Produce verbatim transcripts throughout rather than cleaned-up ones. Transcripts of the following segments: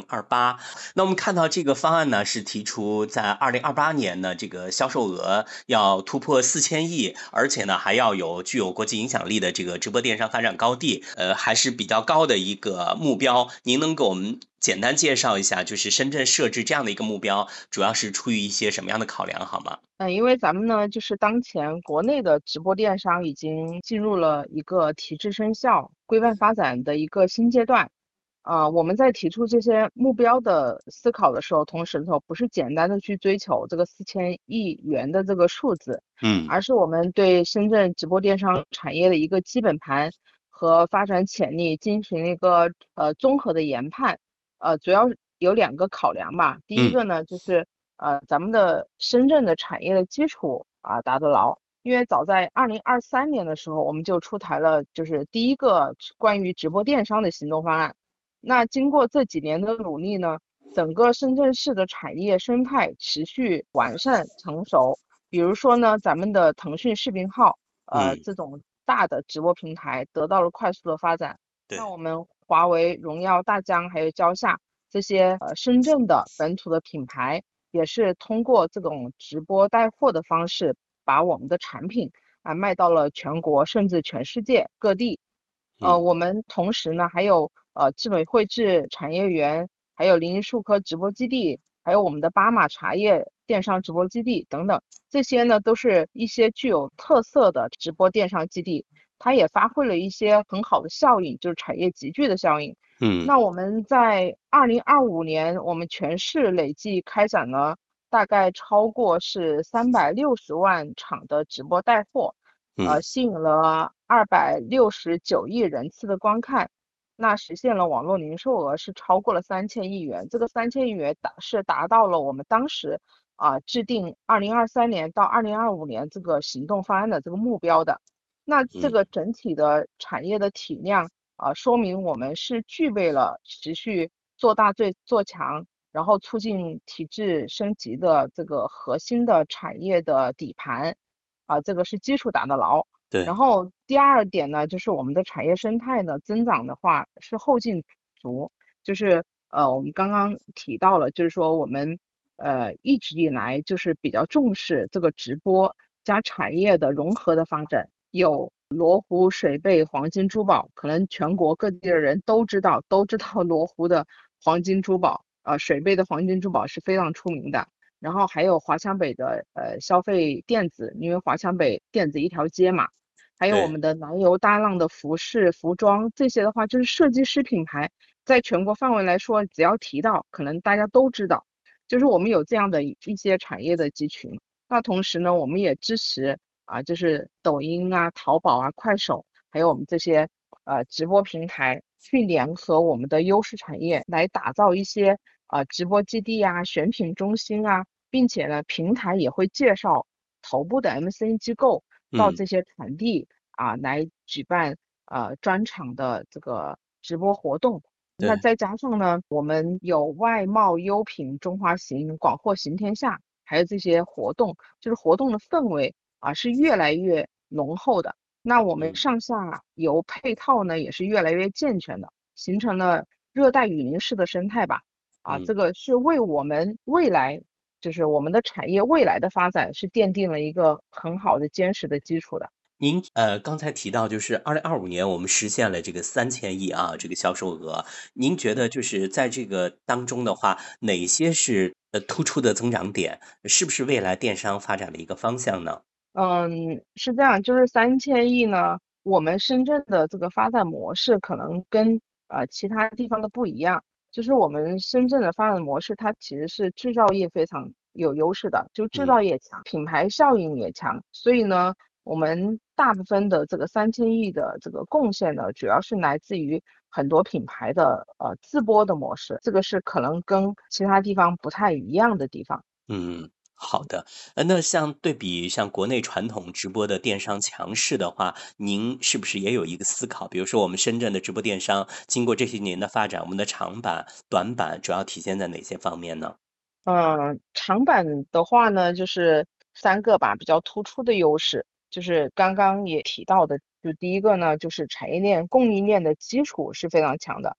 二八。那我们看到这个方案呢，是提出在二零二八年呢，这个销售额要突破四千亿，而且呢还要有具有国际影响力的这个直播电商发展高地，呃，还是比较高的一个目标。您能给我们简单介绍一下，就是深圳设置这样的一个目标，主要是出于一些什么样的考量，好吗？ 嗯，因为咱们呢，就是当前国内的直播电商已经进入了一个提质生效、规范发展的一个新阶段。呃，我们在提出这些目标的思考的时候，同时头不是简单的去追求这个四千亿元的这个数字， 嗯而是我们对深圳直播电商产业的一个基本盘和发展潜力进行一个呃综合的研判。呃，主要有两个考量吧。第一嗯个呢，就是呃咱们的深圳的产业的基础啊打得牢。因为早在二零二三年的时候，我们就出台了就是第一个关于直播电商的行动方案。那经过这几年的努力呢，整个深圳市的产业生态持续完善成熟。比如说呢，咱们的腾讯视频号，呃， 嗯， 这种大的直播平台得到了快速的发展。那对， 我们华为、荣耀、大疆还有蕉下这些呃深圳的本土的品牌，也是通过这种直播带货的方式，把我们的产品啊卖到了全国甚至全世界各地。呃， 嗯我们同时呢还有呃智美汇智产业园，还有林荫树科直播基地，还有我们的巴马茶叶电商直播基地等等，这些呢都是一些具有特色的直播电商基地，它也发挥了一些很好的效应，就是产业集聚的效应。 嗯那我们在二零二五年，我们全市累计开展了大概超过是三百六十万场的直播带货，呃， 嗯吸引了二百六十九亿人次的观看，那实现了网络零售额是超过了三千亿元。这个三千亿元达是达到了我们当时啊、制定二零二三年到二零二五年这个行动方案的这个目标的。那这嗯个整体的产业的体量啊、说明我们是具备了持续做大最做强，然后促进体制升级的这个核心的产业的底盘。啊，这个是基础打得牢。然对， 后第二点呢，就是我们的产业生态呢增长的话是后劲足。就是呃我们刚刚提到了，就是说我们呃一直以来就是比较重视这个直播加产业的融合的发展。有罗湖水贝黄金珠宝，可能全国各地的人都知道，都知道罗湖的黄金珠宝，呃，水贝的黄金珠宝是非常出名的。然后还有华强北的呃消费电子，因为华强北电子一条街嘛。还有我对， 们的南油大浪的服饰、服装这些的话，就是设计师品牌，在全国范围来说，只要提到，可能大家都知道。就是我们有这样的一一些产业的集群。那同时呢，我们也支持啊，就是抖音啊、淘宝啊、快手，还有我们这些呃直播平台，去联合我们的优势产业，来打造一些啊直播基地啊、选品中心啊，并且呢，平台也会介绍头部的 M C N 机构到嗯这些产地啊来举办呃专场的这个直播活动。那对， 再加上呢，我们有外贸优品中华行、广货行天下，还有这些活动，就是活动的氛围啊是越来越浓厚的。那我们嗯。 上下游配套呢也是越来越健全的，形成了热带雨林式的生态吧。啊， 嗯。 这个是为我们未来，就是我们的产业未来的发展是奠定了一个很好的坚实的基础的。 您呃刚才提到就是二零二五年我们实现了这个三千亿啊，这个销售额。您觉得就是在这个当中的话，哪些是呃突出的增长点？是不是未来电商发展的一个方向呢？ 嗯，是这样，就是三千亿呢，我们深圳的这个发展模式可能跟呃其他地方的不一样。就是我们深圳的发展模式，它其实是制造业非常有优势的，就制嗯。 造业强，品牌效应也强。所以呢，我们大部分的这个三千亿的这个贡献呢，主要是来自于很多品牌的呃自播的模式，这个是可能跟其他地方不太一样的地方。 嗯，好的。呃，那像对比像国内传统直播的电商强势的话，您是不是也有一个思考？比如说我们深圳的直播电商，经过这些年的发展，我们的长板、短板主要体现在哪些方面呢？ 嗯，长板的话呢，就是三个吧，比较突出的优势，就是刚刚也提到的，就第一个呢，就是产业链供应链的基础是非常强的。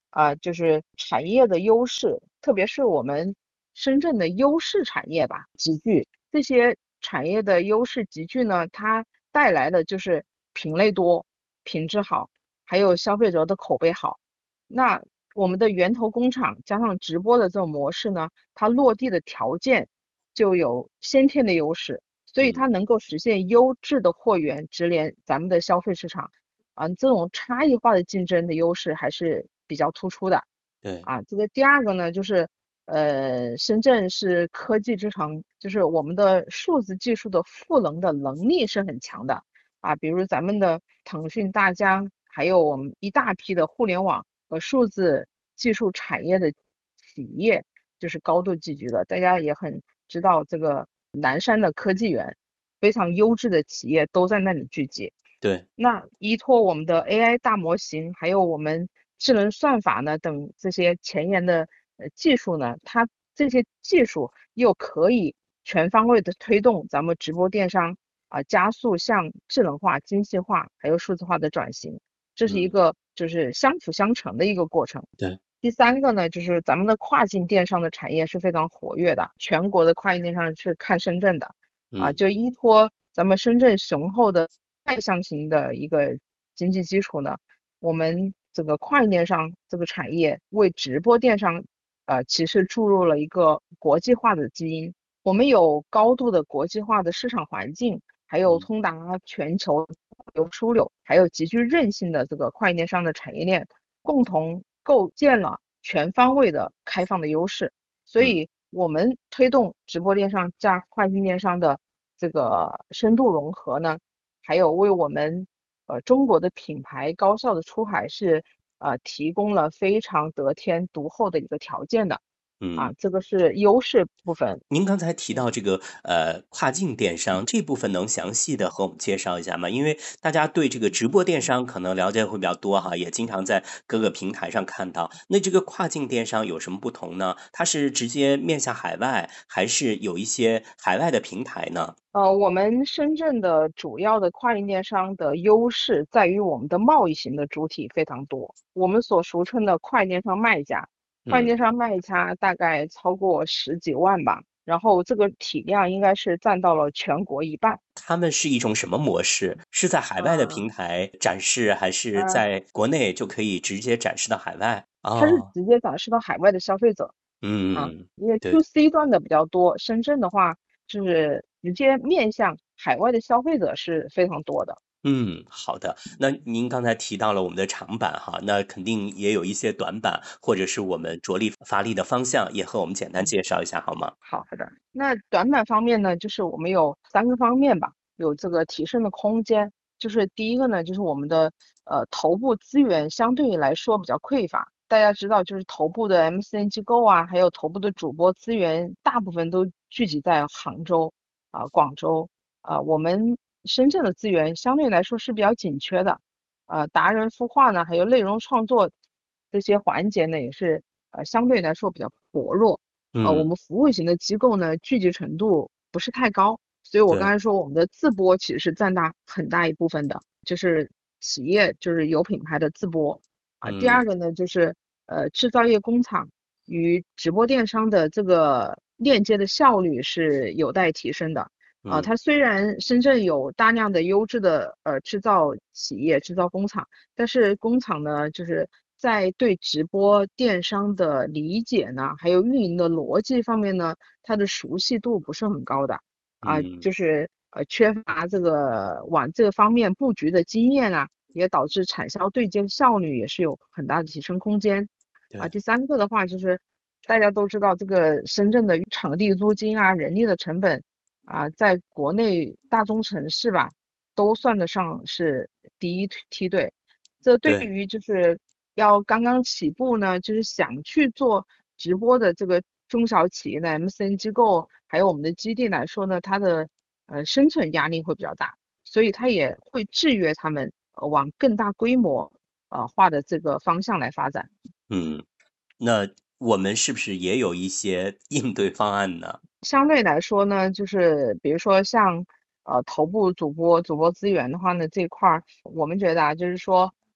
啊、就是产业的优势，特别是我们深圳的优势产业吧，集聚这些产业的优势集聚呢，它带来的就是品类多、品质好，还有消费者的口碑好。那我们的源头工厂加上直播的这种模式呢，它落地的条件就有先天的优势，所以嗯， 它能够实现优质的货源直连咱们的消费市场。啊，这种差异化的竞争的优势还是比较突出的。 对， 啊，这个第二个呢，就是呃，深圳是科技之城，就是我们的数字技术的赋能的能力是很强的。啊，比如咱们的腾讯、大疆，还有我们一大批的互联网和数字技术产业的企业，就是高度聚集的。大家也很知道，这个南山的科技园，非常优质的企业都在那里聚集。 对， 那依托我们的 A I 大模型，还有我们智能算法呢等这些前沿的呃技术呢，它这些技术又可以全方位的推动咱们直播电商啊、加速向智能化、精细化还有数字化的转型，这是一嗯， 个就是相辅相成的一个过程。 对， 第三个呢，就是咱们的跨境电商的产业是非常活跃的，全国的跨境电商是看深圳的。啊， 嗯， 就依托咱们深圳雄厚的外向型的一个经济基础呢，我们这个跨境电商这个产业为直播电商，呃，其实注入了一个国际化的基因。我们有高度的国际化的市场环境，还有嗯， 通达全球流枢纽，还有极具韧性的这个跨境电商的产业链，共同构建了全方位的开放的优势。所嗯。 以，我们推动直播电商加跨境电商的这个深度融合呢，还有为我们呃中国的品牌高效的出海是呃提供了非常得天独厚的一个条件的。啊， 嗯。 这个是优势部分。 您刚才提嗯。 到这个，呃，跨境电商这部分能详细的和我们介绍一下吗？因为大家对这个直播电商可能了解会比较多哈，也经常在各个平台上看到。那这个跨境电商有什么不同呢？它是直接面向海外，还是有一些海外的平台呢？ 呃，我们深圳的主要的跨境电商的优势在于我们的贸易型的主体非常多，我们所俗称的跨境电商卖家，跨境嗯， 电商卖家大概超过十几万吧，然后这个体量应该是占到了全国一半。 他们是一种什么模式？是在海外的平嗯台展示，还是呃， 在国内就可以直接展示到海外？ 它是哦， 直接展示到海外的消费者。啊， 嗯， 因为对。 to C 端的比较多，深圳的话就是直接面向海外的消费者是非常多的。 嗯，好的。那您刚才提到了我们的长板哈，那肯定也有一些短板，或者是我们着力发力的方向，也和我们简单嗯。 介绍一下好吗？ 好的，那短板方面呢，就是我们有三个方面吧，有这个提升的空间。就是第一个呢，就是我们的呃头部资源相对来说比较匮乏。大家知道，就是头部的 M C N 机构啊，还有头部的主播资源，大部分都聚集在杭州啊、广州啊、我们深圳的资源相对来说是比较紧缺的。呃，达人孵化呢，还有内容创作这些环节呢，也是呃相对来说比较薄弱。呃，我嗯， 们服务型的机构呢，聚集程度不是太高，所以我刚对， 才说我们的自播其实是占大很大一部分的，就是企业就是有品牌的自播。啊。第嗯， 二个呢，就是呃制造业工厂与直播电商的这个链接的效率是有待提升的。啊， 嗯， 它虽然深圳有大量的优质的呃制造企业、制造工厂，但是工厂呢，就是在对直播电商的理解呢，还有运营的逻辑方面呢，它的熟悉度不是很高的。啊， 嗯， 就是呃缺乏这个往这个方面布局的经验啊，也导致产销对接效率也是有很大的提升空间。啊， 对， 第三个的话就是大家都知道这个深圳的场地租金啊、人力的成本啊，在国内大中城市吧，都算得上是第一梯队。这对对， 于就是要刚刚起步呢，就是想去做直播的这个中小企业的 M C N 机构，还有我们的基地来说呢，它的呃生存压力会比较大，所以它也会制约他们呃往更大规模呃化的这个方向来发展。 嗯，那我们是不是也有一些应对方案呢？ 相对来说呢，就是比如说像呃头部主播、主播资源的话呢，这一块儿我们觉得啊，就是说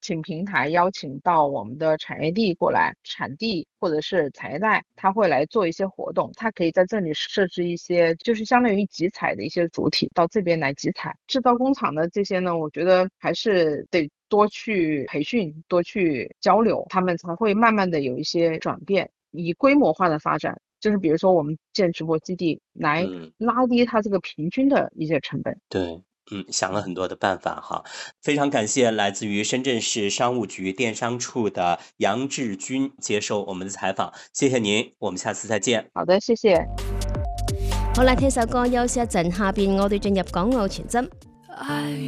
请平台邀请到我们的产业地过来，产地或者是产业带，他会来做一些活动，他可以在这里设置一些就是相当于集采的一些主体到这边来集采。制造工厂的这些呢，我觉得还是得多去培训，多去交流，他们才会慢慢的有一些转变，以规模化的发展。就是比如说我们建直播基地来拉低它这个平均的一些成本。 嗯、对。嗯，想了很多的办法哈，非常感谢来自于深圳市商务局电商处的杨志军接受我们的采访，謝謝您，我們下次再見。 好的，謝謝。 好啦，聽首歌休息一陣，下邊我哋進入港澳傳真。